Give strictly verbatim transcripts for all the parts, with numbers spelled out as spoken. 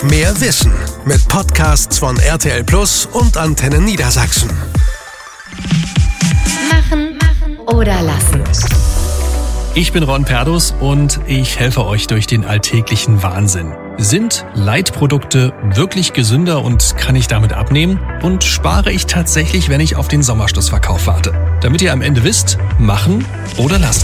Mehr Wissen mit Podcasts von R T L Plus und Antenne Niedersachsen. Machen oder lassen. Ich bin Ron Perdus und ich helfe euch durch den alltäglichen Wahnsinn. Sind Leitprodukte wirklich gesünder und kann ich damit abnehmen? Und spare ich tatsächlich, wenn ich auf den Sommerschlussverkauf warte? Damit ihr am Ende wisst, machen oder lassen.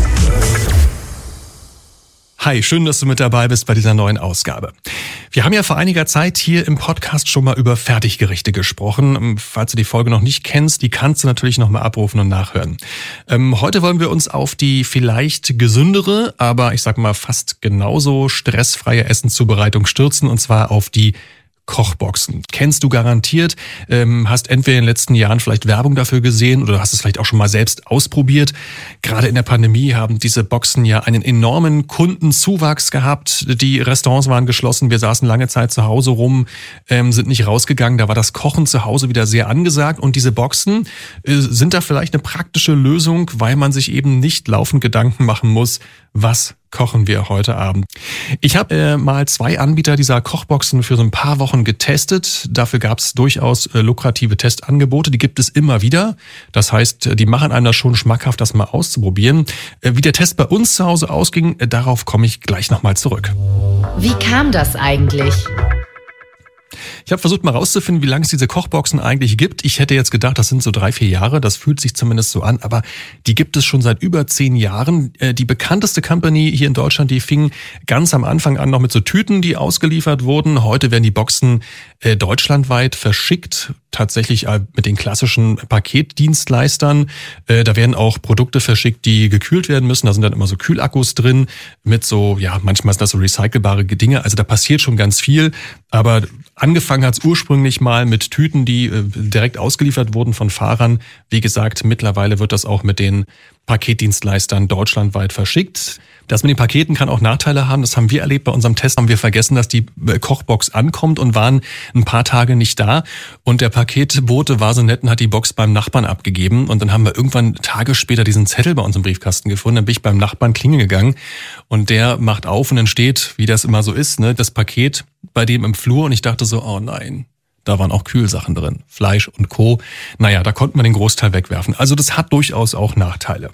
Hi, schön, dass du mit dabei bist bei dieser neuen Ausgabe. Wir haben ja vor einiger Zeit hier im Podcast schon mal über Fertiggerichte gesprochen. Falls du die Folge noch nicht kennst, die kannst du natürlich noch mal abrufen und nachhören. Ähm, heute wollen wir uns auf die vielleicht gesündere, aber ich sag mal fast genauso stressfreie Essenszubereitung stürzen, und zwar auf die Kochboxen. Kennst du garantiert, ähm, hast entweder in den letzten Jahren vielleicht Werbung dafür gesehen oder hast es vielleicht auch schon mal selbst ausprobiert. Gerade in der Pandemie haben diese Boxen ja einen enormen Kundenzuwachs gehabt. Die Restaurants waren geschlossen, wir saßen lange Zeit zu Hause rum, ähm, sind nicht rausgegangen. Da war das Kochen zu Hause wieder sehr angesagt und diese Boxen äh, sind da vielleicht eine praktische Lösung, weil man sich eben nicht laufend Gedanken machen muss, was kochen wir heute Abend. Ich habe äh, mal zwei Anbieter dieser Kochboxen für so ein paar Wochen getestet. Dafür gab es durchaus äh, lukrative Testangebote. Die gibt es immer wieder. Das heißt, die machen einem das schon schmackhaft, das mal auszuprobieren. Äh, wie der Test bei uns zu Hause ausging, äh, darauf komme ich gleich nochmal zurück. Wie kam das eigentlich? Ich habe versucht mal rauszufinden, wie lange es diese Kochboxen eigentlich gibt. Ich hätte jetzt gedacht, das sind so drei, vier Jahre. Das fühlt sich zumindest so an. Aber die gibt es schon seit über zehn Jahren. Die bekannteste Company hier in Deutschland, die fing ganz am Anfang an noch mit so Tüten, die ausgeliefert wurden. Heute werden die Boxen äh, deutschlandweit verschickt. Tatsächlich äh, mit den klassischen Paketdienstleistern. Äh, da werden auch Produkte verschickt, die gekühlt werden müssen. Da sind dann immer so Kühlakkus drin mit so, ja, manchmal sind das so recycelbare Dinge. Also da passiert schon ganz viel. Aber angefangen hat es ursprünglich mal mit Tüten, die äh, direkt ausgeliefert wurden von Fahrern. Wie gesagt, mittlerweile wird das auch mit den Paketdienstleistern deutschlandweit verschickt. Das mit den Paketen kann auch Nachteile haben. Das haben wir erlebt bei unserem Test. Haben wir vergessen, dass die Kochbox ankommt und waren ein paar Tage nicht da. Und der Paketbote war so nett und hat die Box beim Nachbarn abgegeben. Und dann haben wir irgendwann Tage später diesen Zettel bei uns im Briefkasten gefunden. Dann bin ich beim Nachbarn klingeln gegangen und der macht auf und dann steht, wie das immer so ist, ne, das Paket bei dem im Flur. Und ich dachte so, oh nein. Da waren auch Kühlsachen drin, Fleisch und Co. Naja, da konnte man den Großteil wegwerfen. Also das hat durchaus auch Nachteile.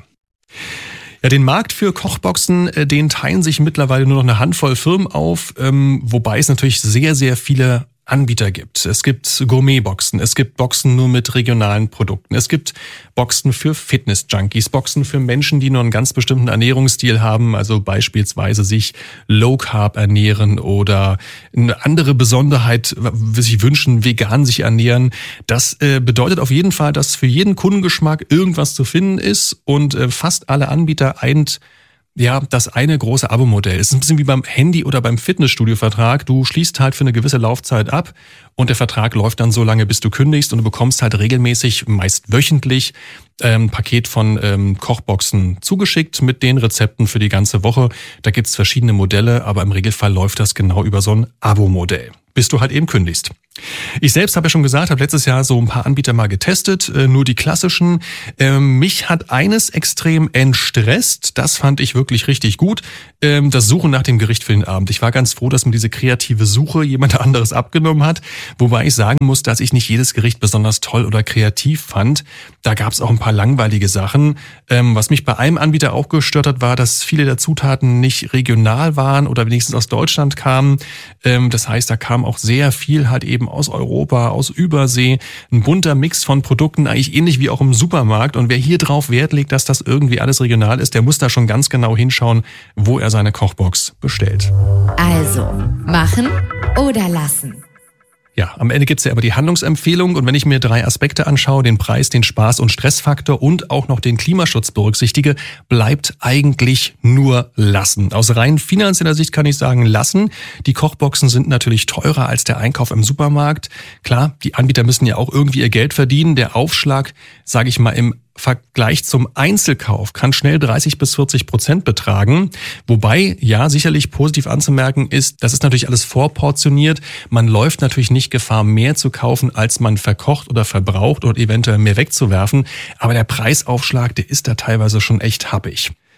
Ja, den Markt für Kochboxen, den teilen sich mittlerweile nur noch eine Handvoll Firmen auf, ähm, wobei es natürlich sehr, sehr viele Anbieter gibt. Es gibt Gourmetboxen, es gibt Boxen nur mit regionalen Produkten, es gibt Boxen für Fitness-Junkies, Boxen für Menschen, die nur einen ganz bestimmten Ernährungsstil haben, also beispielsweise sich Low-Carb ernähren oder eine andere Besonderheit, sich wünschen, vegan sich ernähren. Das äh, bedeutet auf jeden Fall, dass für jeden Kundengeschmack irgendwas zu finden ist und äh, fast alle Anbieter eint ja, das eine große Abo-Modell. Es ist ein bisschen wie beim Handy- oder beim Fitnessstudio-Vertrag. Du schließt halt für eine gewisse Laufzeit ab und der Vertrag läuft dann so lange, bis du kündigst und du bekommst halt regelmäßig, meist wöchentlich, ein ähm, Paket von ähm, Kochboxen zugeschickt mit den Rezepten für die ganze Woche. Da gibt's verschiedene Modelle, aber im Regelfall läuft das genau über so ein Abo-Modell, bis du halt eben kündigst. Ich selbst habe ja schon gesagt, habe letztes Jahr so ein paar Anbieter mal getestet, äh, nur die klassischen. Ähm, mich hat eines extrem entstresst, das fand ich wirklich richtig gut, ähm, das Suchen nach dem Gericht für den Abend. Ich war ganz froh, dass mir diese kreative Suche jemand anderes abgenommen hat, wobei ich sagen muss, dass ich nicht jedes Gericht besonders toll oder kreativ fand. Da gab es auch ein paar langweilige Sachen. Ähm, was mich bei einem Anbieter auch gestört hat, war, dass viele der Zutaten nicht regional waren oder wenigstens aus Deutschland kamen. Ähm, das heißt, da kam auch sehr viel halt eben aus Europa, aus Übersee, ein bunter Mix von Produkten, eigentlich ähnlich wie auch im Supermarkt. Und wer hier drauf Wert legt, dass das irgendwie alles regional ist, der muss da schon ganz genau hinschauen, wo er seine Kochbox bestellt. Also, machen oder lassen? Ja, am Ende gibt's ja aber die Handlungsempfehlung und wenn ich mir drei Aspekte anschaue, den Preis, den Spaß- und Stressfaktor und auch noch den Klimaschutz berücksichtige, bleibt eigentlich nur lassen. Aus rein finanzieller Sicht kann ich sagen, lassen. Die Kochboxen sind natürlich teurer als der Einkauf im Supermarkt. Klar, die Anbieter müssen ja auch irgendwie ihr Geld verdienen. Der Aufschlag, sage ich mal, im Vergleich zum Einzelkauf kann schnell dreißig bis vierzig Prozent betragen. Wobei, ja, sicherlich positiv anzumerken ist, das ist natürlich alles vorportioniert. Man läuft natürlich nicht Gefahr, mehr zu kaufen, als man verkocht oder verbraucht oder eventuell mehr wegzuwerfen. Aber der Preisaufschlag, der ist da teilweise schon echt happig.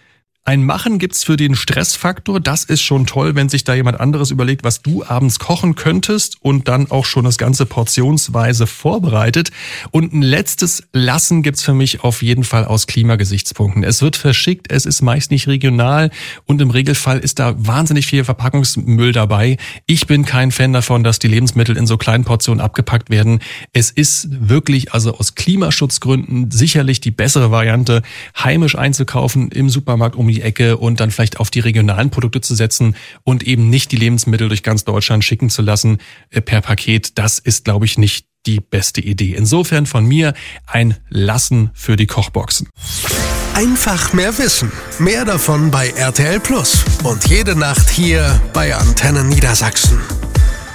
Ein Machen gibt's für den Stressfaktor. Das ist schon toll, wenn sich da jemand anderes überlegt, was du abends kochen könntest und dann auch schon das Ganze portionsweise vorbereitet. Und ein letztes Lassen gibt's für mich auf jeden Fall aus Klimagesichtspunkten. Es wird verschickt, es ist meist nicht regional und im Regelfall ist da wahnsinnig viel Verpackungsmüll dabei. Ich bin kein Fan davon, dass die Lebensmittel in so kleinen Portionen abgepackt werden. Es ist wirklich, also aus Klimaschutzgründen, sicherlich die bessere Variante, heimisch einzukaufen im Supermarkt um die Ecke und dann vielleicht auf die regionalen Produkte zu setzen und eben nicht die Lebensmittel durch ganz Deutschland schicken zu lassen äh, per Paket. Das ist, glaube ich, nicht die beste Idee. Insofern von mir ein Lassen für die Kochboxen. Einfach mehr wissen. Mehr davon bei R T L Plus. Und jede Nacht hier bei Antenne Niedersachsen.